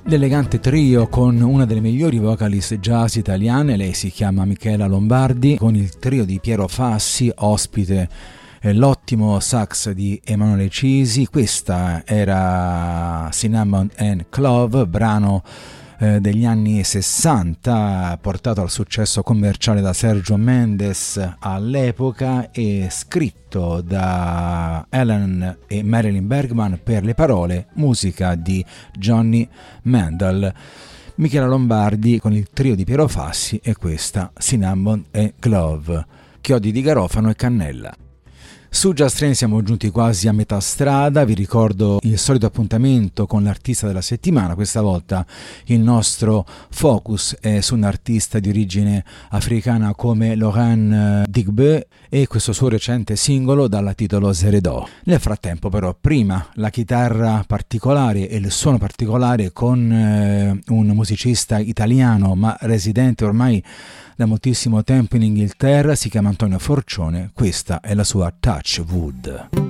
L'elegante trio con una delle migliori vocalist jazz italiane, lei si chiama Michela Lombardi, con il trio di Piero Fassi, ospite l'ottimo sax di Emanuele Cisi. Questa era Cinnamon and Clove, brano degli anni 60, portato al successo commerciale da Sergio Mendes all'epoca e scritto da Alan e Marilyn Bergman per le parole, musica di Johnny Mandel. Michela Lombardi con il trio di Piero Fassi e questa Cinnamon and Clove, chiodi di garofano e cannella. Su Jazz Train siamo giunti quasi a metà strada, vi ricordo il solito appuntamento con l'artista della settimana. Questa volta il nostro focus è su un artista di origine africana come Laurent Digbe e questo suo recente singolo dal titolo Zeredo. Nel frattempo però, prima la chitarra particolare e il suono particolare con un musicista italiano ma residente ormai da moltissimo tempo in Inghilterra, si chiama Antonio Forcione, questa è la sua Touch Wood.